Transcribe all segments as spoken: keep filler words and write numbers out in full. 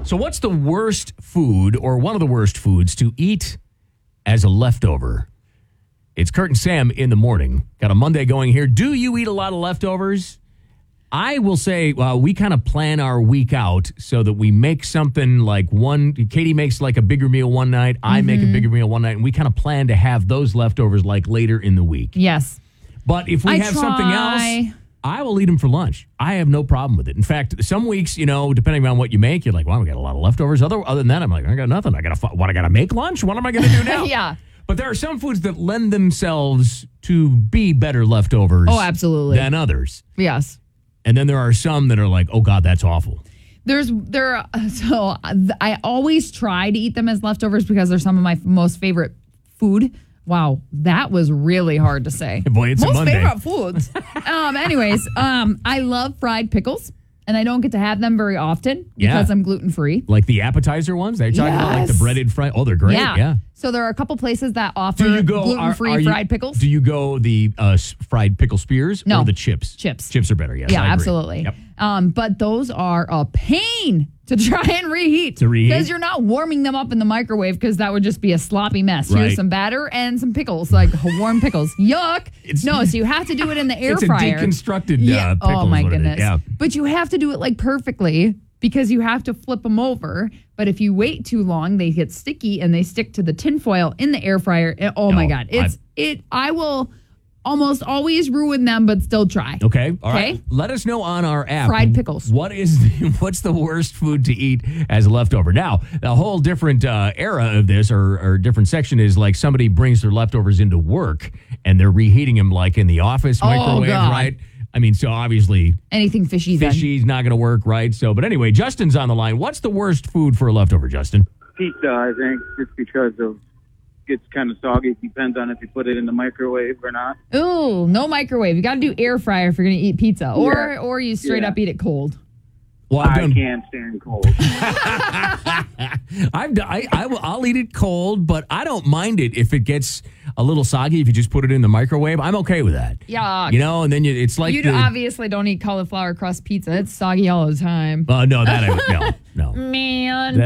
So what's the worst food or one of the worst foods to eat as a leftover? It's Kurt and Sam in the morning. Got a Monday going here. Do you eat a lot of leftovers? I will say uh, we kind of plan our week out so that we make something like one. Katie makes like a bigger meal one night. I mm-hmm. make a bigger meal one night. And we kind of plan to have those leftovers like later in the week. Yes. But if we I have try. something else, I will eat them for lunch. I have no problem with it. In fact, some weeks, you know, depending on what you make, you're like, well, we got a lot of leftovers. Other, other than that, I'm like, I got nothing. I got to, what, I got to make lunch? What am I going to do now? Yeah. But there are some foods that lend themselves to be better leftovers oh, absolutely. than others. Yes. And then there are some that are like, oh, God, that's awful. There's there. So I always try to eat them as leftovers because they're some of my most favorite food. Wow, that was really hard to say. Boy, it's most a Monday. favorite foods. um. Anyways, um, I love fried pickles, and I don't get to have them very often because yeah. I'm gluten free. Like the appetizer ones? Are you talking yes. about like the breaded fried? Oh, they're great. Yeah. yeah. So there are a couple places that offer do you go, gluten-free are, are fried you, pickles. Do you go the uh, fried pickle spears no. or the chips? Chips. Chips are better, yes. Yeah, I agree. absolutely. Yep. Um, but those are a pain to try and reheat. To reheat? Because you're not warming them up in the microwave because that would just be a sloppy mess. Right. Here's some batter and some pickles, like warm pickles. Yuck. It's, no, so you have to do it in the air it's fryer. It's a deconstructed yeah. uh, pickle. Oh, my goodness. Yeah. But you have to do it like perfectly because you have to flip them over. But if you wait too long, they get sticky and they stick to the tinfoil in the air fryer. And, oh, no, my God. It's, I've, it, I will almost always ruin them, but still try. Okay. All okay? right. Let us know on our app. Fried pickles. What is the, what's the worst food to eat as a leftover? Now, the whole different uh, era of this or, or different section is like somebody brings their leftovers into work and they're reheating them like in the office oh, microwave, God. right? I mean, so obviously anything fishy. Fishy's then. not going to work, right? So, but anyway, Justin's on the line. What's the worst food for a leftover, Justin? Pizza, I think, just because of gets kind of soggy. It depends on if you put it in the microwave or not. Ooh, no microwave. You got to do air fryer if you're going to eat pizza, or yeah. or you straight yeah. up eat it cold. Well, I done, can't stand cold. I've done, I, I will, I'll eat it cold, but I don't mind it if it gets a little soggy. If you just put it in the microwave, I'm okay with that. Yeah, you know, and then you, it's like you the, obviously don't eat cauliflower crust pizza. It's soggy all the time. Uh, no, that I, no, no, man,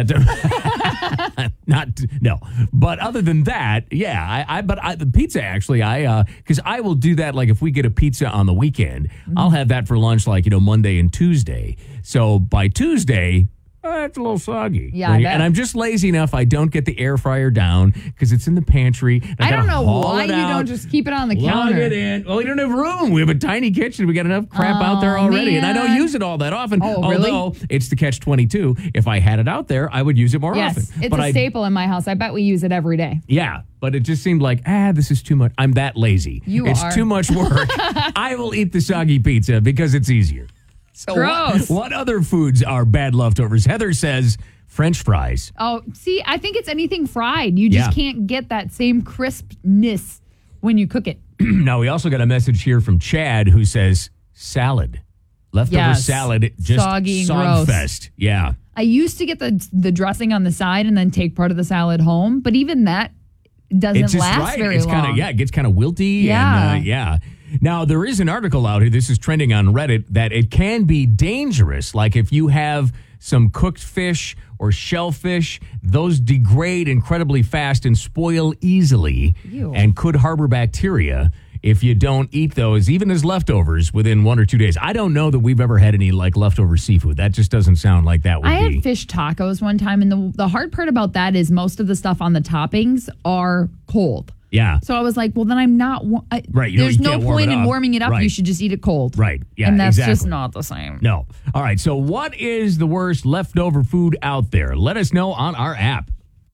that, not no. But other than that, yeah, I, I but I, the pizza actually, I because uh, I will do that. Like if we get a pizza on the weekend, mm-hmm. I'll have that for lunch, like you know, Monday and Tuesday. So by Tuesday, oh, it's a little soggy. Yeah, and, and I'm just lazy enough. I don't get the air fryer down because it's in the pantry. I, I don't know why you out, don't just keep it on the plug counter. it in. Well, we don't have room. We have a tiny kitchen. We got enough crap oh, out there already, man. and I don't use it all that often. Oh, although really? It's the catch twenty-two. If I had it out there, I would use it more yes, often. It's but a I, staple in my house. I bet we use it every day. Yeah. But it just seemed like, ah, this is too much. I'm that lazy. You it's are. too much work. I will eat the soggy pizza because it's easier. So Gross. What, what other foods are bad leftovers? Heather says French fries. Oh, see, I think it's anything fried. You just Yeah. can't get that same crispness when you cook it. Now, we also got a message here from Chad who says salad. Leftover Yes. salad, just Soggy and sog gross. fest. Yeah. I used to get the the dressing on the side and then take part of the salad home, but even that doesn't It's just last right. very it's long. Kinda, yeah, it gets kind of wilty. Yeah. And, uh, yeah. Now, there is an article out here, this is trending on Reddit, that it can be dangerous. Like if you have some cooked fish or shellfish, those degrade incredibly fast and spoil easily Ew. and could harbor bacteria if you don't eat those, even as leftovers, within one or two days. I don't know that we've ever had any like leftover seafood. That just doesn't sound like that would I be. had fish tacos one time, and the the hard part about that is most of the stuff on the toppings are cold. Yeah. So I was like, well, then I'm not. wa- I, Right, you know, there's you no can't warm point it in up. warming it up. Right. You should just eat it cold. Right. Yeah, and that's exactly. just not the same. No. All right. So what is the worst leftover food out there? Let us know on our app.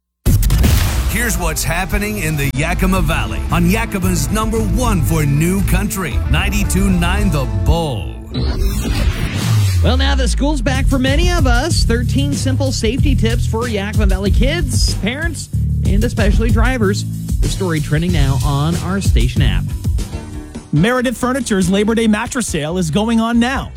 Here's what's happening in the Yakima Valley on Yakima's number one for new country, ninety-two point nine The Bull. Well, now that school's back for many of us, thirteen simple safety tips for Yakima Valley kids, parents, and especially drivers. The story trending now on our station app. Meredith Furniture's Labor Day mattress sale is going on now.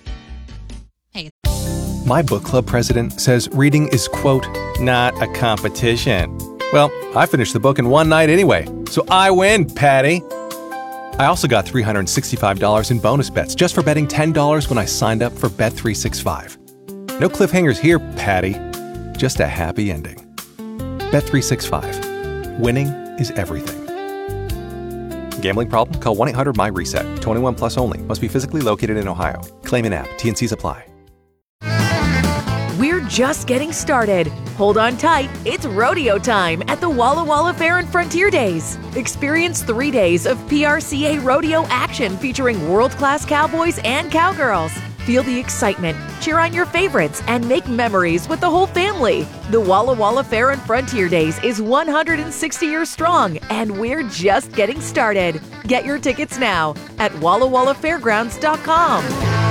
My book club president says reading is, quote, not a competition. Well, I finished the book in one night anyway, so I win, Patty. I also got three hundred sixty-five dollars in bonus bets just for betting ten dollars when I signed up for Bet three sixty-five. No cliffhangers here, Patty. just a happy ending. Bet three sixty-five. Winning is everything. Gambling problem? Call one eight hundred my reset. twenty-one plus only. Must be physically located in Ohio. Claim in app. T N Cs apply. We're just getting started. Hold on tight. It's rodeo time at the Walla Walla Fair and Frontier Days. Experience three days of P R C A rodeo action featuring world-class cowboys and cowgirls. Feel the excitement, cheer on your favorites, and make memories with the whole family. The Walla Walla Fair and Frontier Days is one hundred sixty years strong, and we're just getting started. Get your tickets now at walla walla fairgrounds dot com.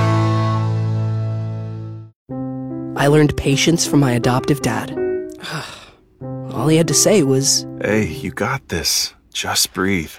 I learned patience from my adoptive dad. All he had to say was, "Hey, you got this. Just breathe."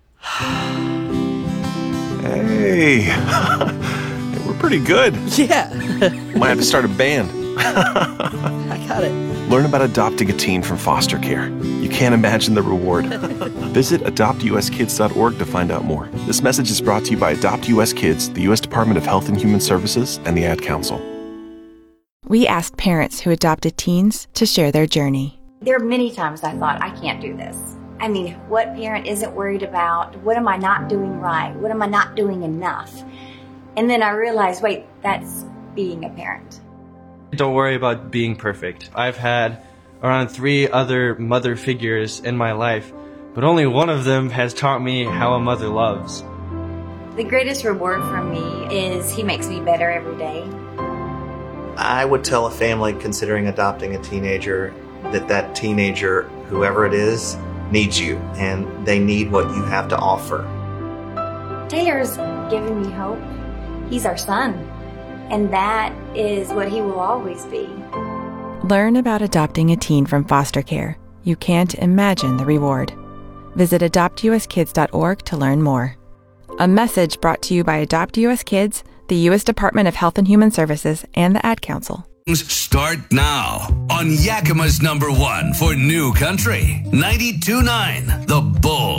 Hey, we're pretty good. Yeah. Might have to start a band. I got it. Learn about adopting a teen from foster care. You can't imagine the reward. Visit adopt u s kids dot org to find out more. This message is brought to you by Adopt U S Kids, the U S Department of Health and Human Services, and the Ad Council. We asked parents who adopted teens to share their journey. There are many times I thought, I can't do this. I mean, what parent isn't worried about? What am I not doing right? What am I not doing enough? And then I realized, wait, that's being a parent. Don't worry about being perfect. I've had around three other mother figures in my life, but only one of them has taught me how a mother loves. The greatest reward for me is he makes me better every day. I would tell a family considering adopting a teenager that that teenager, whoever it is, needs you, and they need what you have to offer. Taylor's given me hope. He's our son, and that is what he will always be. Learn about adopting a teen from foster care. You can't imagine the reward. Visit adopt u s kids dot org to learn more. A message brought to you by Adopt U S Kids, the U S Department of Health and Human Services, and the Ad Council. Start now on Yakima's number one for New Country, ninety-two point nine The Bull.